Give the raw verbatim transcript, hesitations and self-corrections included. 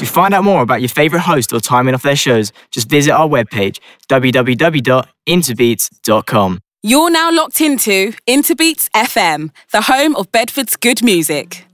To find out more about your favourite host or timing of their shows, just visit our webpage, w w w dot interbeats dot com. You're now locked into Interbeats F M, the home of Bedford's good music.